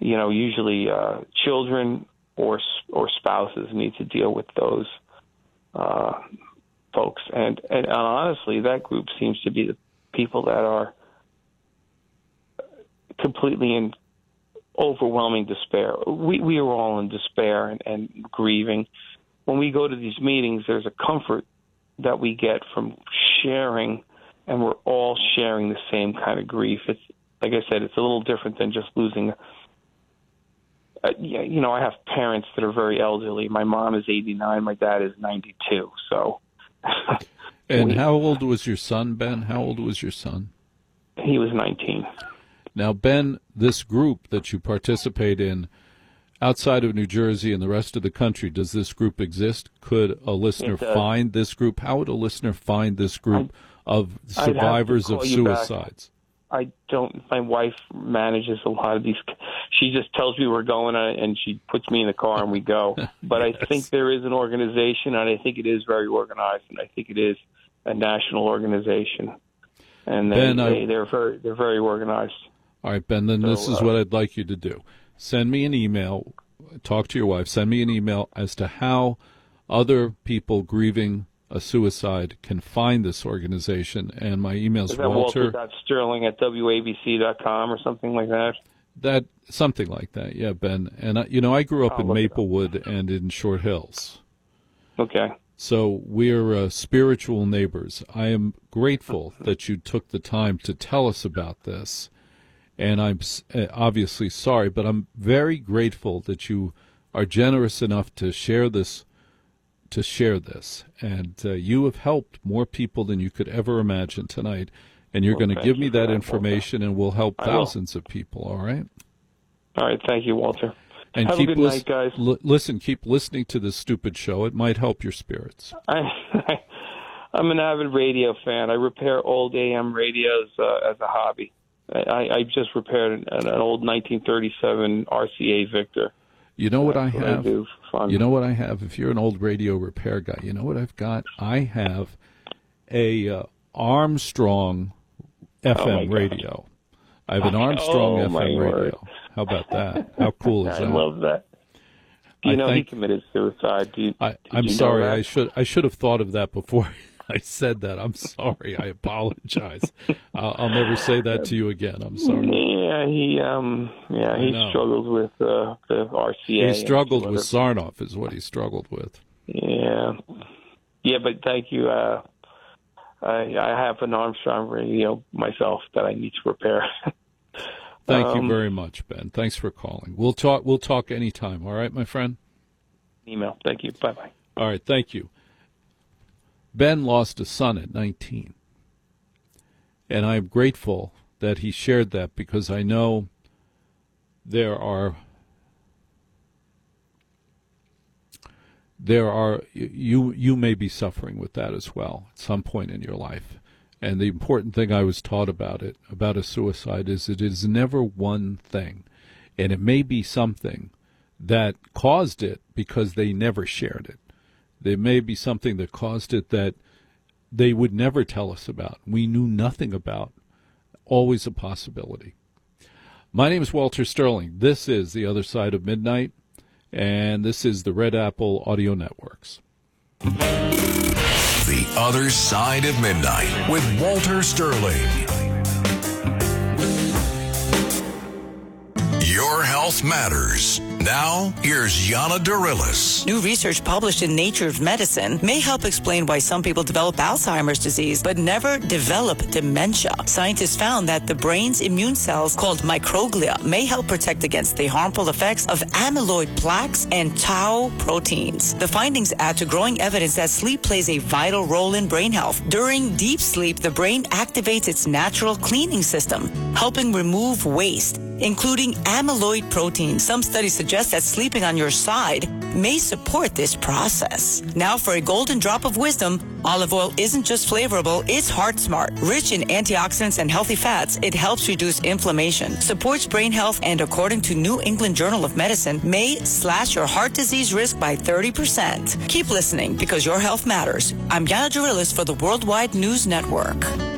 usually children or spouses need to deal with those folks. And honestly, that group seems to be the people that are completely in overwhelming despair. We are all in despair and grieving. When we go to these meetings, there's a comfort that we get from sharing, and we're all sharing the same kind of grief. It's, like I said, it's a little different than just losing. I have parents that are very elderly. My mom is 89. My dad is 92. So. And how old was your son, Ben? How old was your son? He was 19. Now, Ben, this group that you participate in outside of New Jersey and the rest of the country, does this group exist? Could a listener find this group? How would a listener find this group of survivors of suicides? I don't. My wife manages a lot of these. She just tells me we're going, and she puts me in the car and we go. But yes. I think there is an organization, and I think it is very organized, and I think it is a national organization. And they're very organized. All right, Ben, then this is what I'd like you to do. Send me an email, talk to your wife, send me an email as to how other people grieving a suicide can find this organization. And my email is Walter.Sterling@WABC.com or something like that? Something like that, yeah, Ben. And, I grew up in Maplewood and in Short Hills. Okay. So we're spiritual neighbors. I am grateful that you took the time to tell us about this. And I'm obviously sorry, but I'm very grateful that you are generous enough to share this. And you have helped more people than you could ever imagine tonight. And you're going to give me that information, and we'll help thousands of people, all right? All right. Thank you, Walter. And have a good night, guys. Keep listening to this stupid show. It might help your spirits. I'm an avid radio fan. I repair old AM radios as a hobby. I just repaired an old 1937 RCA Victor. You know what I have? You know what I have? If you're an old radio repair guy, you know what I've got? I have a Armstrong FM radio. I have an Armstrong FM radio. How about that? How cool is that? I love that. Do you know he committed suicide? I'm sorry. I should have thought of that before I said that. I'm sorry. I apologize. I'll never say that to you again. I'm sorry. Yeah, he struggled with the RCA. He struggled with Sarnoff, is what he struggled with. Yeah, but thank you. I have an Armstrong radio myself that I need to repair. Thank you very much, Ben. Thanks for calling. We'll talk anytime. All right, my friend? Email. Thank you. Bye-bye. All right, thank you. Ben lost a son at 19, and I'm grateful that he shared that, because I know there are you may be suffering with that as well at some point in your life. And the important thing I was taught about a suicide, is it is never one thing, and it may be something that caused it because they never shared it. There may be something that caused it that they would never tell us about. We knew nothing about. Always a possibility. My name is Walter Sterling. This is The Other Side of Midnight, and this is the Red Apple Audio Networks. The Other Side of Midnight with Walter Sterling. Your health matters. Now, here's Yana Darilis. New research published in Nature Medicine may help explain why some people develop Alzheimer's disease but never develop dementia. Scientists found that the brain's immune cells, called microglia, may help protect against the harmful effects of amyloid plaques and tau proteins. The findings add to growing evidence that sleep plays a vital role in brain health. During deep sleep, the brain activates its natural cleaning system, helping remove waste, including amyloid protein. Some studies suggest that sleeping on your side may support this process. Now for a golden drop of wisdom, olive oil isn't just flavorable, it's heart smart. Rich in antioxidants and healthy fats, it helps reduce inflammation, supports brain health, and according to New England Journal of Medicine, may slash your heart disease risk by 30%. Keep listening, because your health matters. I'm Yana Darilis for the Worldwide News Network.